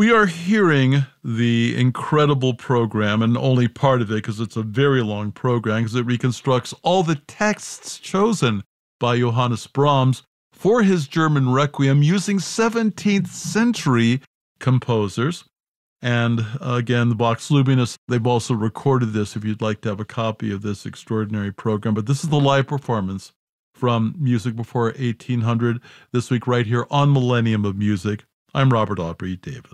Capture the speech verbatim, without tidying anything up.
We are hearing the incredible program, and only part of it because it's a very long program, because it reconstructs all the texts chosen by Johannes Brahms for his German Requiem using seventeenth century composers. And uh, again, the Vox Luminis, they've also recorded this if you'd like to have a copy of this extraordinary program. But this is the live performance from Music Before eighteen hundred this week right here on Millennium of Music. I'm Robert Aubrey Davis.